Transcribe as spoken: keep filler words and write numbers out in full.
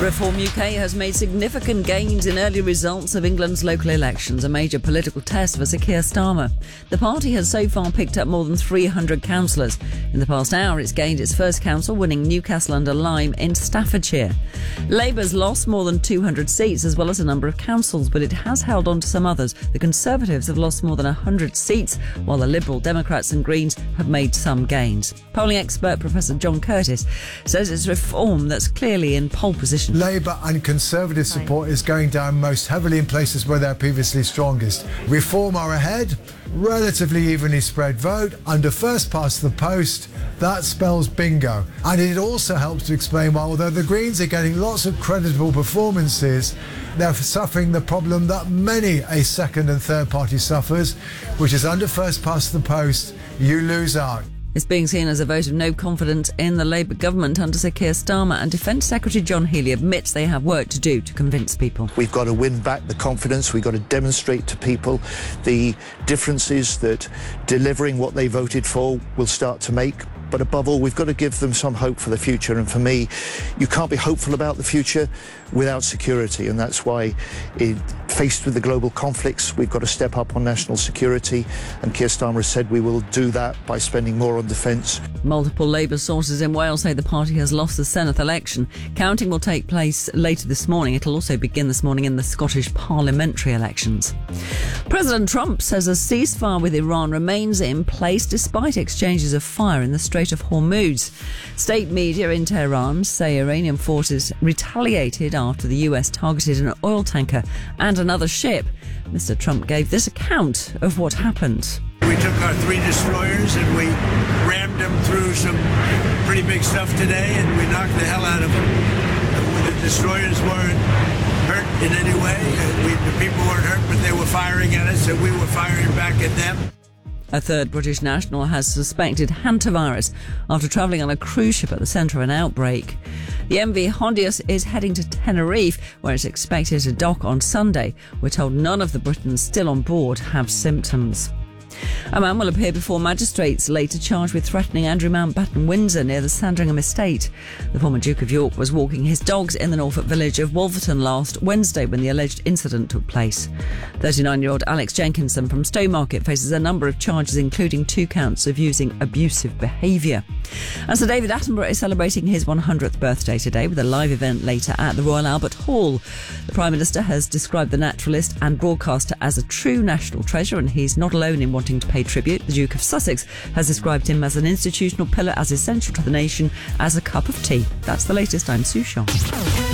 Reform U K has made significant gains in early results of England's local elections, a major political test for Sir Keir Starmer. The party has so far picked up more than three hundred councillors. In the past hour, it's gained its first council, winning Newcastle under Lyme in Staffordshire. Labour's lost more than two hundred seats as well as a number of councils, but it has held on to some others. The Conservatives have lost more than one hundred seats, while the Liberal, Democrats and Greens have made some gains. Polling expert Professor John Curtis says it's reform that's clearly in pole position. Labour and Conservative support is going down most heavily in places where they're previously strongest. Reform are ahead, relatively evenly spread vote, under first past the post. That spells bingo. And it also helps to explain why, although the Greens are getting lots of creditable performances, they're suffering the problem that many a second and third party suffers, which is under first past the post, you lose out. It's being seen as a vote of no confidence in the Labour government under Sir Keir Starmer, and Defence Secretary John Healey admits they have work to do to convince people. We've got to win back the confidence. We've got to demonstrate to people the differences that delivering what they voted for will start to make. But above all, we've got to give them some hope for the future. And for me, you can't be hopeful about the future without security. And that's why, it, faced with the global conflicts, we've got to step up on national security. And Keir Starmer has said we will do that by spending more on defence. Multiple Labour sources in Wales say the party has lost the Senedd election. Counting will take place later this morning. It'll also begin this morning in the Scottish parliamentary elections. President Trump says a ceasefire with Iran remains in place despite exchanges of fire in the Strait of Hormuz. State media in Tehran say Iranian forces retaliated after the U S targeted an oil tanker and another ship. Mister Trump gave this account of what happened. We took our three destroyers and we rammed them through some pretty big stuff today, and we knocked the hell out of them. The destroyers weren't hurt in any way. We, the people weren't hurt, but they were firing at us and we were firing back at them. A third British national has suspected hantavirus after travelling on a cruise ship at the centre of an outbreak. The M V Hondius is heading to Tenerife, where it's expected to dock on Sunday. We're told none of the Britons still on board have symptoms. A man will appear before magistrates later charged with threatening Andrew Mountbatten Windsor near the Sandringham estate. The former Duke of York was walking his dogs in the Norfolk village of Wolverton last Wednesday when the alleged incident took place. thirty-nine-year-old Alex Jenkinson from Stowmarket faces a number of charges, including two counts of using abusive behaviour. And Sir David Attenborough is celebrating his one hundredth birthday today with a live event later at the Royal Albert Hall. The Prime Minister has described the naturalist and broadcaster as a true national treasure, and he's not alone in wanting to pay tribute. The Duke of Sussex has described him as an institutional pillar, as essential to the nation as a cup of tea. That's the latest. I'm Sue Shaw.